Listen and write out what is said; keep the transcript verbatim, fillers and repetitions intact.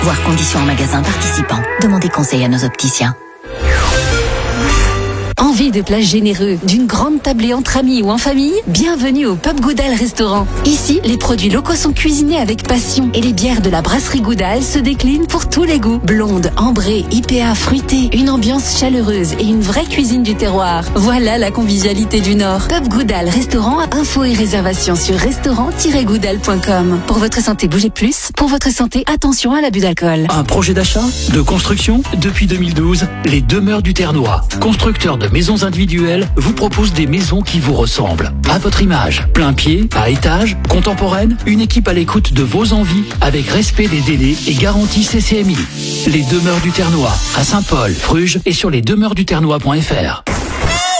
Voir conditions en magasin participant. Demandez conseil à nos opticiens. Envie de plats généreux, d'une grande tablée entre amis ou en famille? Bienvenue au Pub Goudal Restaurant. Ici, les produits locaux sont cuisinés avec passion et les bières de la brasserie Goudal se déclinent pour tous les goûts. Blonde, ambrée, I P A, fruitée, une ambiance chaleureuse et une vraie cuisine du terroir. Voilà la convivialité du Nord. Pub Goudal Restaurant, info et réservation sur restaurant tiret goudal point com. Pour votre santé, bougez plus. Pour votre santé, attention à l'abus d'alcool. Un projet d'achat? De construction? Depuis deux mille douze, les Demeures du Ternois, constructeurs de maisons individuelles, vous proposent des maisons qui vous ressemblent. À votre image, plein pied, à étage, contemporaine, une équipe à l'écoute de vos envies, avec respect des délais et garantie C C M I. Les Demeures du Ternois, à Saint-Paul, Fruges et sur les demeures du ternois point f r.